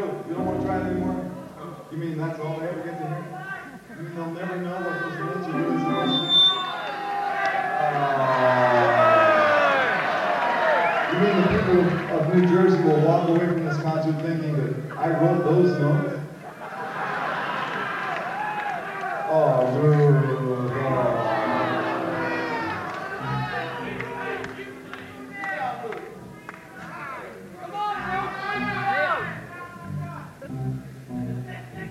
really? You don't want to try it anymore? You mean that's all they ever get to hear? You mean they'll never know what those notes are really supposed to be? You mean the people of New Jersey will walk away from this concert thinking that I wrote those notes?